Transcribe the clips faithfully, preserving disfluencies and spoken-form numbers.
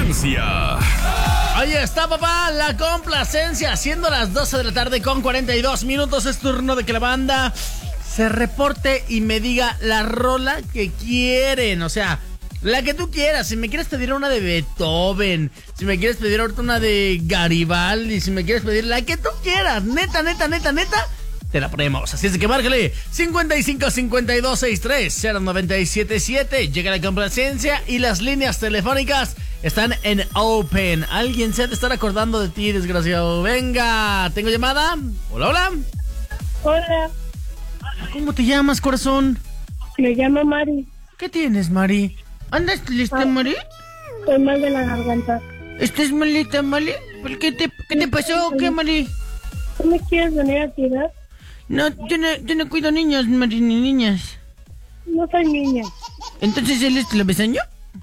complacencia. Ahí está, papá, la complacencia. Siendo las doce de la tarde con cuarenta y dos minutos, es turno de que la banda se reporte y me diga la rola que quieren. O sea, la que tú quieras. Si me quieres pedir una de Beethoven, si me quieres pedir ahorita una de Garibaldi, si me quieres pedir la que tú quieras, neta, neta, neta, neta, te la ponemos. Así es de que márcale cincuenta y cinco cincuenta y dos sesenta y tres cero nueve siete siete. Llega la complacencia y las líneas telefónicas están en open. Alguien se ha de estar acordando de ti, desgraciado. Venga, ¿tengo llamada? Hola, hola. Hola, ¿Cómo te llamas, corazón? me llamo Mari. ¿Qué tienes, Mari? ¿Andas lista, Ah. Mari? Estoy mal de la garganta. ¿Estás malita, Mari? ¿Por qué te, qué te pasó o qué, Mari? ¿Tú me quieres venir a tirar? No, yo no, yo no cuido niños, Mari, ni niñas. No soy niña. ¿Entonces él es besaño?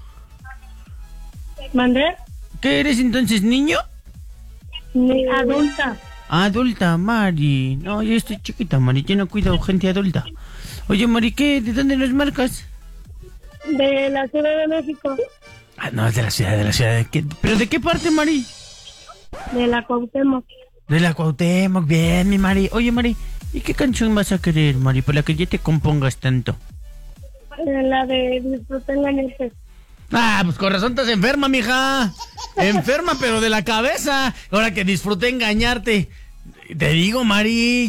¿Mandé? ¿Qué eres entonces, niño? Ni adulta. Adulta, Mari. No, yo estoy chiquita, Mari. Yo no cuido gente adulta. Oye, Mari, ¿qué? ¿De dónde nos marcas? De la Ciudad de México. Ah, no, es de la ciudad, de la ciudad. ¿De qué? ¿Pero de qué parte, Mari? De la Cuauhtémoc. De la Cuauhtémoc. Bien, mi Mari. Oye, Mari, ¿y qué canción vas a querer, Mari, por la que ya te compongas tanto? De la de Disfruta Engañarte. Ah, pues con razón estás enferma, mija. Enferma, pero de la cabeza. Ahora que disfruté engañarte. Te digo, Mari.